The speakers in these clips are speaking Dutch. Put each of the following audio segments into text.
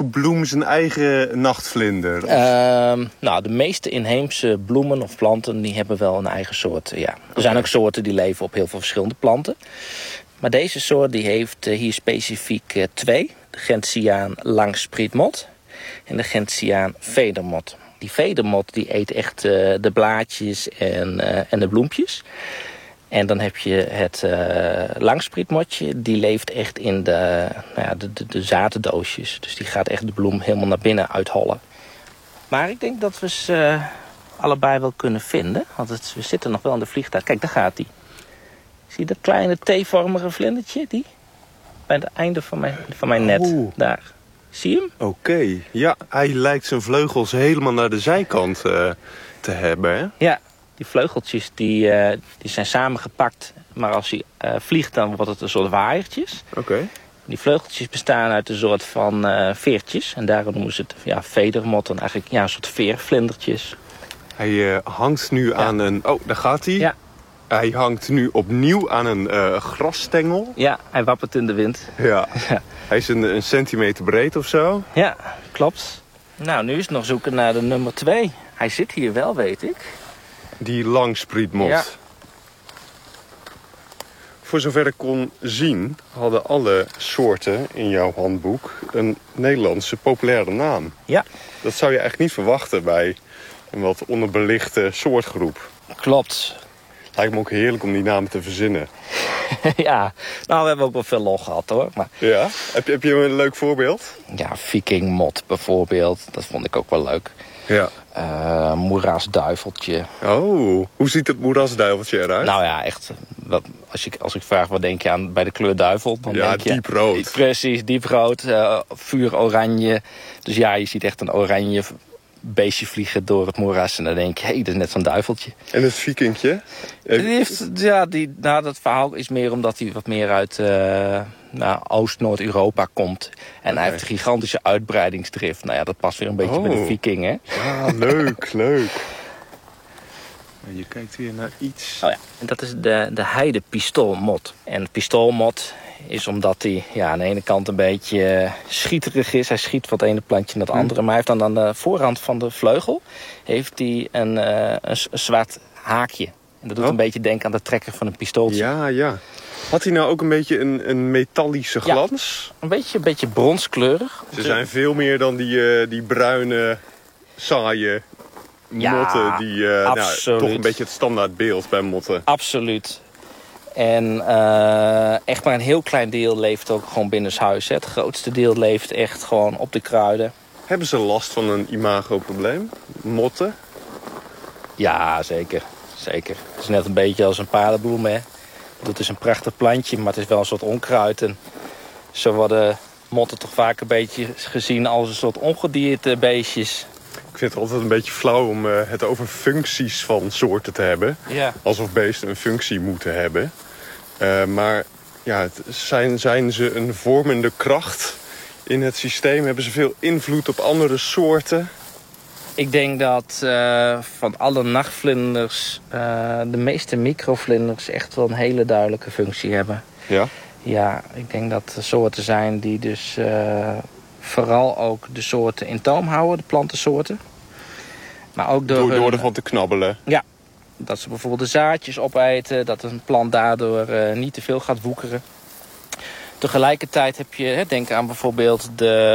elke bloem zijn eigen nachtvlinder? Nou, de meeste inheemse bloemen of planten die hebben wel een eigen soort. Ja. Er zijn ook soorten die leven op heel veel verschillende planten. Maar deze soort die heeft hier specifiek 2. De Gentiaan langsprietmot en de Gentiaan vedermot. Die vedermot die eet echt de blaadjes en de bloempjes. En dan heb je het langsprietmotje. Die leeft echt in de zadendoosjes. Dus die gaat echt de bloem helemaal naar binnen uithollen. Maar ik denk dat we ze allebei wel kunnen vinden. Want we zitten nog wel in de vliegtuig. Kijk, daar gaat hij. Zie je dat kleine T-vormige vlindertje? Die? Bij het einde van mijn net. Daar. Zie je hem? Oké. Ja, hij lijkt zijn vleugels helemaal naar de zijkant te hebben, hè? Ja. Die vleugeltjes die zijn samengepakt. Maar als hij vliegt, dan wordt het een soort waaiertjes. Oké. Die vleugeltjes bestaan uit een soort van veertjes. En daarom noemen ze het vedermot. En eigenlijk een soort veervlindertjes. Hij hangt nu aan een... Oh, daar gaat hij. Ja. Hij hangt nu opnieuw aan een grasstengel. Ja, hij wappert in de wind. Ja. Hij is een centimeter breed of zo. Ja, klopt. Nou, nu is het nog zoeken naar de nummer 2. Hij zit hier wel, weet ik. Die langsprietmot. Ja. Voor zover ik kon zien, hadden alle soorten in jouw handboek een Nederlandse populaire naam. Ja. Dat zou je eigenlijk niet verwachten bij een wat onderbelichte soortgroep. Klopt. Lijkt me ook heerlijk om die namen te verzinnen. Ja, nou we hebben ook wel veel lol gehad hoor. Maar... Ja, heb je een leuk voorbeeld? Ja, vikingmot bijvoorbeeld. Dat vond ik ook wel leuk. Ja. Moerasduiveltje. Oh, hoe ziet het moerasduiveltje eruit? Nou ja, echt. Als ik vraag wat denk je aan bij de kleur duivel, dan denk je... dieprood. Precies, dieprood, vuuroranje. Dus ja, je ziet echt een oranje beestje vliegen door het moeras. En dan denk je, dat is net zo'n duiveltje. En het vikingtje? Dat verhaal is meer omdat hij wat meer uit Oost-Noord-Europa komt. En hij heeft een gigantische uitbreidingsdrift. Nou ja, dat past weer een beetje bij de vikingen. Ja, leuk, leuk. Je kijkt weer naar iets. Oh ja, en dat is de heidepistoolmot. En pistoolmot is omdat hij aan de ene kant een beetje schieterig is. Hij schiet van het ene plantje naar het andere. Maar hij heeft dan aan de voorrand van de vleugel heeft hij een zwart haakje. En dat doet een beetje denken aan de trekker van een pistooltje. Ja. Had hij nou ook een beetje een metallische glans? Ja, een beetje bronskleurig. Ze zijn veel meer dan die bruine, saaie motten. Die toch een beetje het standaardbeeld bij motten. Absoluut. En echt maar een heel klein deel leeft ook gewoon binnenshuis. Het grootste deel leeft echt gewoon op de kruiden. Hebben ze last van een imagoprobleem? Motten? Ja, zeker. Zeker. Het is net een beetje als een paardenbloem, hè. Het is een prachtig plantje, maar het is wel een soort onkruid. En zo worden motten toch vaak een beetje gezien als een soort ongedierte beestjes. Ik vind het altijd een beetje flauw om het over functies van soorten te hebben. Ja. Alsof beesten een functie moeten hebben. Maar ja, zijn ze een vormende kracht in het systeem? Hebben ze veel invloed op andere soorten? Ik denk dat van alle nachtvlinders de meeste microvlinders echt wel een hele duidelijke functie hebben. Ja? Ja, ik denk dat er soorten zijn die dus vooral ook de soorten in toom houden, de plantensoorten. Maar ook door ervan te knabbelen? Ja, dat ze bijvoorbeeld de zaadjes opeten, dat een plant daardoor niet te veel gaat woekeren. Tegelijkertijd heb je, denk aan bijvoorbeeld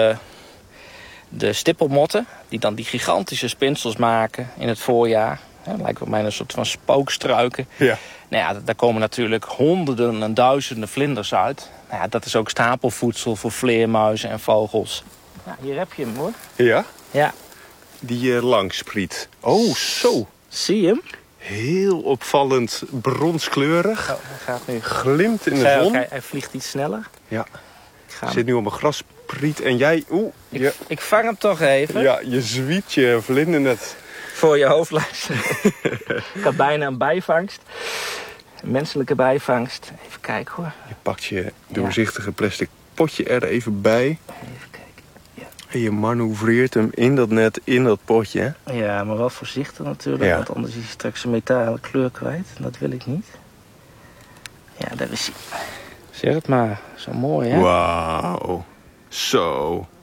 de stippelmotten, die dan die gigantische spinsels maken in het voorjaar. Lijkt op mij een soort van spookstruiken. Ja. Nou ja, daar komen natuurlijk honderden en duizenden vlinders uit. Nou ja, dat is ook stapelvoedsel voor vleermuizen en vogels. Nou, hier heb je hem hoor. Ja? Ja. Die langspriet. Oh, zo. Zie je hem? Heel opvallend bronskleurig. Oh, hij gaat nu. Glimt in de zon. Hij vliegt iets sneller. Ja. Ik zit nu op een graspriet en jij... Ik vang hem toch even. Ja, je zwiet je vlindernet voor je hoofdlijst. Ik had bijna een bijvangst. Een menselijke bijvangst. Even kijken hoor. Je pakt je doorzichtige plastic potje er even bij. Even kijken. Ja. En je manoeuvreert hem in dat net, in dat potje. Ja, maar wel voorzichtig natuurlijk. Ja. Want anders is hij straks een metalen kleur kwijt. Dat wil ik niet. Ja, daar is hij. Zeg het maar. Zo mooi hè? Wauw. Zo.